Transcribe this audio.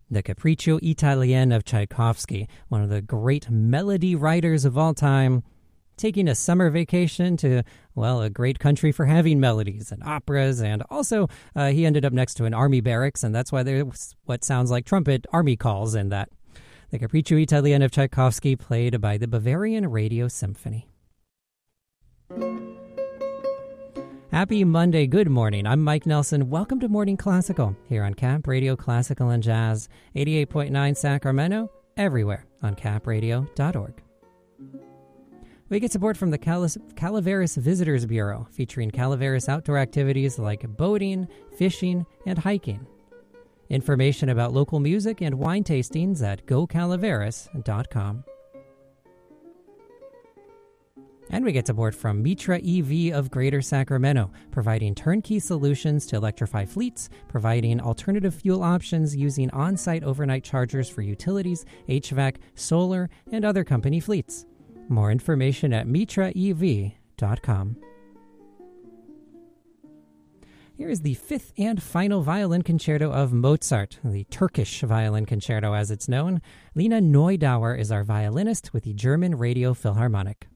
The Capriccio Italien of Tchaikovsky, one of the great melody writers of all time, taking a summer vacation to, well, a great country for having melodies and operas, and also he ended up next to an army barracks, and that's why there's what sounds like trumpet army calls in that. The Capriccio Italien of Tchaikovsky, played by the Bavarian Radio Symphony. Happy Monday, good morning. I'm Mike Nelson. Welcome to Morning Classical here on Cap Radio Classical and Jazz, 88.9 Sacramento, everywhere on capradio.org. We get support from the Calaveras Visitors Bureau, featuring Calaveras outdoor activities like boating, fishing, and hiking. Information about local music and wine tastings at gocalaveras.com. And we get support from Mitra EV of Greater Sacramento, providing turnkey solutions to electrify fleets, providing alternative fuel options using on-site overnight chargers for utilities, HVAC, solar, and other company fleets. More information at mitraev.com. Here is the fifth and final violin concerto of Mozart, the Turkish violin concerto as it's known. Lena Neudauer is our violinist with the German Radio Philharmonic.